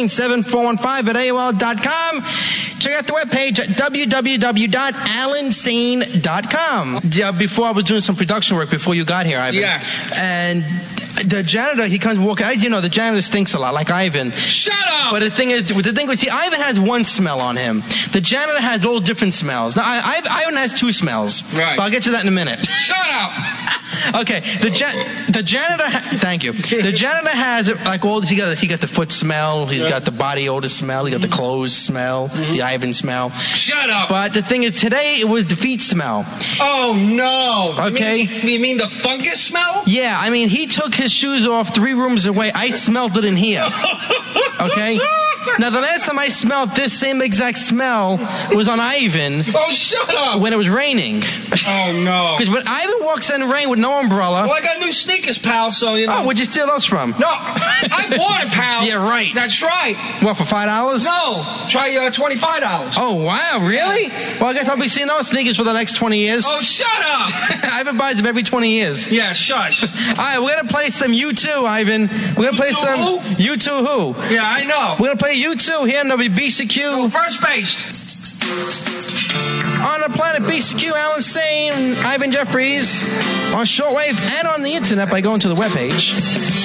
AlanSane7415 at AOL.com. Check out the webpage at www.alansane.com. Yeah, before I was doing some production work before you got here, Ivan. Yeah. And the janitor, he comes walking. As you know, the janitor stinks a lot, like Ivan. Shut up! But the thing is, Ivan has one smell on him. The janitor has all different smells. Now, Ivan has two smells. Right. But I'll get to that in a minute. Shut up! Okay, the janitor. Thank you. The janitor has like all. He got the foot smell. He's got the body odor smell. He got the clothes smell. The Ivan smell. Shut up! But the thing is, today it was the feet smell. Oh no! Okay. You mean the fungus smell? Yeah, I mean he took his shoes off 3 rooms away. I smelled it in here. Okay. Now, the last time I smelled this same exact smell was on Ivan. Oh, shut up! When it was raining. Oh, no. Because when Ivan walks in the rain with no umbrella... Well, I got new sneakers, pal, so, you know... Oh, where'd you steal those from? No, I bought it, pal. Yeah, right. That's right. What, for $5? No, try $25. Oh, wow, really? Well, I guess I'll be seeing those sneakers for the next 20 years. Oh, shut up! Ivan buys them every 20 years. Yeah, shush. All right, we're going to play some U2, Ivan. We're going to play some... Who? U2 who? Yeah, I know. We're going to play U2 here on WBCQ. Oh, first base. On the planet BCQ, Alan Sane, Ivan Jeffries, on shortwave and on the internet by going to the webpage.